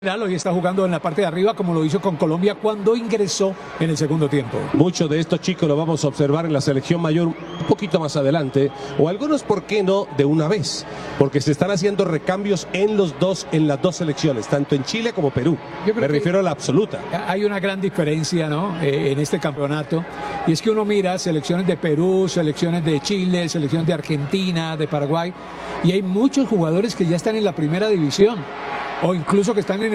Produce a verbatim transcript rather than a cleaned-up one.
Hoy está jugando en la parte de arriba como lo hizo con Colombia cuando ingresó en el segundo tiempo. Muchos de estos chicos lo vamos a observar en la selección mayor un poquito más adelante, o algunos, ¿por qué no?, de una vez, porque se están haciendo recambios en los dos, en las dos selecciones, tanto en Chile como Perú. Me refiero a la absoluta. Hay una gran diferencia, ¿no?, eh, en este campeonato, y es que uno mira selecciones de Perú, selecciones de Chile, selecciones de Argentina, de Paraguay, y hay muchos jugadores que ya están en la primera división, o incluso que están en